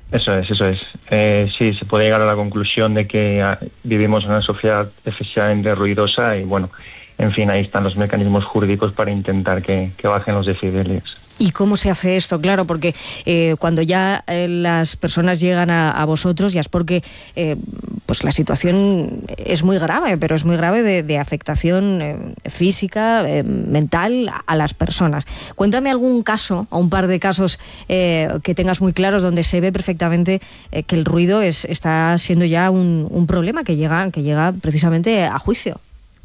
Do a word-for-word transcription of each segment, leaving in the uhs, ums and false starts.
Eso es, eso es. Eh, sí, se puede llegar a la conclusión de que ah, vivimos en una sociedad excesivamente ruidosa y, bueno, en fin, ahí están los mecanismos jurídicos para intentar que, que bajen los decibelios. ¿Y cómo se hace esto? Claro, porque eh, cuando ya eh, las personas llegan a, a vosotros, ya es porque eh, pues la situación es muy grave, pero es muy grave de, de afectación eh, física, eh, mental a las personas. Cuéntame algún caso, o un par de casos eh, que tengas muy claros, donde se ve perfectamente eh, que el ruido es, está siendo ya un, un problema que llega, que llega precisamente a juicio.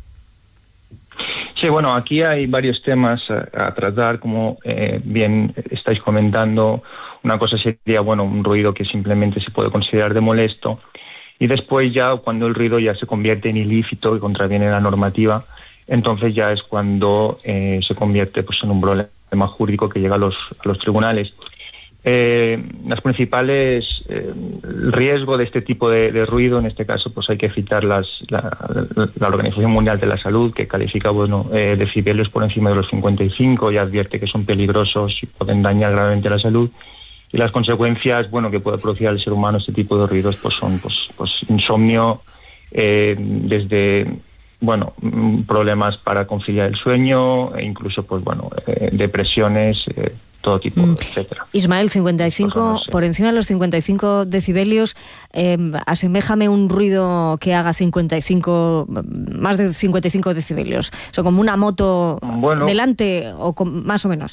Sí, bueno, aquí hay varios temas a, a tratar, como eh, bien estáis comentando. Una cosa sería, bueno, un ruido que simplemente se puede considerar de molesto, y después ya cuando el ruido ya se convierte en ilícito y contraviene la normativa, entonces ya es cuando eh, se convierte pues en un problema jurídico que llega a los, a los tribunales. Eh, las principales eh, el riesgo de este tipo de, de ruido, en este caso, pues hay que citar las, la, la Organización Mundial de la Salud, que califica, bueno, eh, decibelios por encima de los cincuenta y cinco y advierte que son peligrosos y pueden dañar gravemente la salud. Y las consecuencias, bueno, que puede producir al ser humano este tipo de ruidos, pues son, pues, pues insomnio, eh, desde, bueno, problemas para conciliar el sueño, e incluso, pues bueno, eh, depresiones. Eh, todo tipo, mm. etcétera. Ismael, cincuenta y cinco, no sé. Por encima de los cincuenta y cinco decibelios, eh, aseméjame un ruido que haga cincuenta y cinco, más de cincuenta y cinco decibelios. O sea, como una moto bueno, delante, o con, más o menos.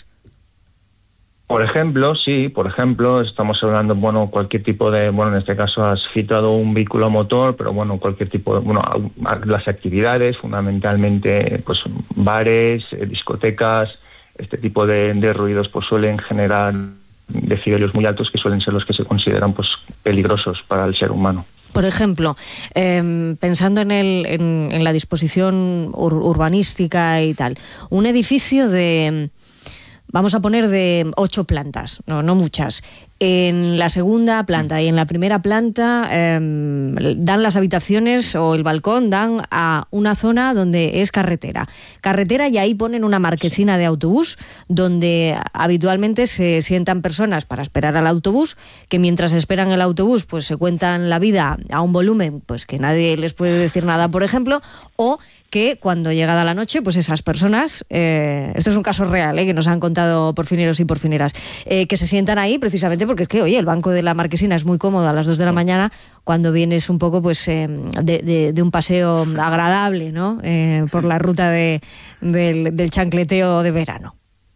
Por ejemplo, sí, por ejemplo, estamos hablando, bueno, cualquier tipo de, bueno, en este caso has citado un vehículo motor, pero bueno, cualquier tipo de, bueno, las actividades, fundamentalmente, pues bares, discotecas. Este tipo de, de ruidos pues suelen generar decibelios muy altos, que suelen ser los que se consideran pues peligrosos para el ser humano. Por ejemplo, eh, pensando en, el, en, en la disposición ur, urbanística y tal, un edificio de, vamos a poner de ocho plantas, no, no muchas. En la segunda planta y en la primera planta eh, dan las habitaciones, o el balcón dan a una zona donde es carretera. Carretera, y ahí ponen una marquesina de autobús donde habitualmente se sientan personas para esperar al autobús, que mientras esperan el autobús pues se cuentan la vida a un volumen pues que nadie les puede decir nada, por ejemplo, o que cuando llegada la noche, pues esas personas, eh, esto es un caso real, eh, que nos han contado porfineros y porfineras, eh, que se sientan ahí precisamente porque es que, oye, el banco de la marquesina es muy cómodo a las dos de la mañana cuando vienes un poco pues eh, de, de, de un paseo agradable, ¿no? Eh, por la ruta de, del, del chancleteo de verano.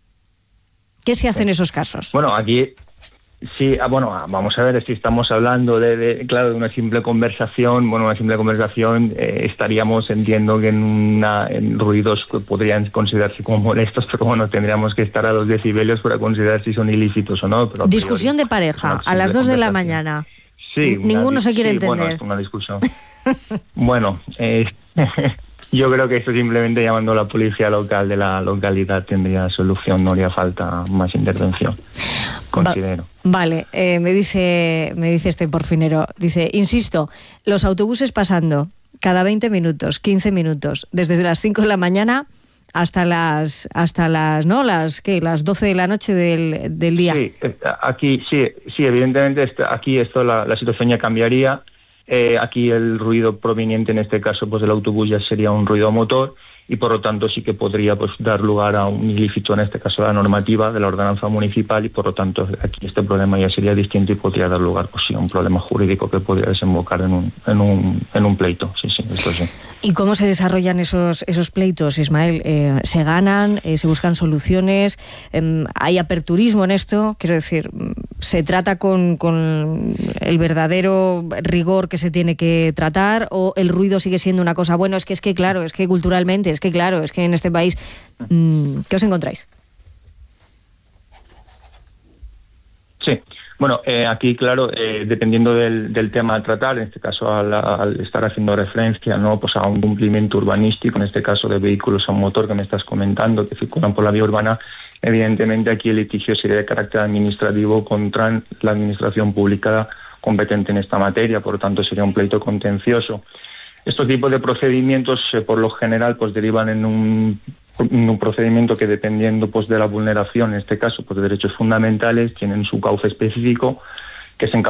¿Qué se hace en esos casos? Bueno, aquí... Sí, ah, bueno, vamos a ver si estamos hablando de, de, claro, de una simple conversación. Bueno, una simple conversación eh, estaríamos, entiendo, que en, una, en ruidos que podrían considerarse como molestos, pero bueno, tendríamos que estar a los decibelios para considerar si son ilícitos o no. Pero discusión priori, de pareja, a las dos de la mañana. Sí. Ninguno una, se quiere sí, entender. Bueno, es una discusión. Bueno, eh, yo creo que esto simplemente llamando a la policía local de la localidad tendría solución, no haría falta más intervención, considero. Va, vale, eh, me dice me dice este porfinero, dice, insisto, los autobuses pasando cada veinte minutos, quince minutos, desde las cinco de la mañana hasta las hasta las no las ¿qué? Las doce de la noche del, del día. Sí, aquí sí, sí, evidentemente aquí esto la, la situación ya cambiaría. Eh, aquí el ruido proveniente en este caso pues del autobús ya sería un ruido motor, y por lo tanto sí que podría pues dar lugar a un ilícito, en este caso la normativa de la ordenanza municipal, y por lo tanto aquí este problema ya sería distinto y podría dar lugar pues sí a un problema jurídico que podría desembocar en un en un en un pleito. Sí, sí, esto sí. ¿Y cómo se desarrollan esos esos pleitos, Ismael? Eh, ¿Se ganan? Eh, ¿Se buscan soluciones? Eh, ¿Hay aperturismo en esto? Quiero decir, ¿se trata con, con el verdadero rigor que se tiene que tratar, o el ruido sigue siendo una cosa, bueno, es que es que claro, es que culturalmente, es que claro, es que en este país, mmm, ¿qué os encontráis? Sí. Bueno, eh, aquí, claro, eh, dependiendo del, del tema a tratar, en este caso al, al estar haciendo referencia, ¿no?, pues a un cumplimiento urbanístico, en este caso de vehículos a motor que me estás comentando, que circulan por la vía urbana, evidentemente aquí el litigio sería de carácter administrativo contra la administración pública competente en esta materia, por lo tanto sería un pleito contencioso. Estos tipos de procedimientos, eh, por lo general, pues derivan en un un procedimiento que, dependiendo pues de la vulneración, en este caso pues de derechos fundamentales, tienen su cauce específico, que se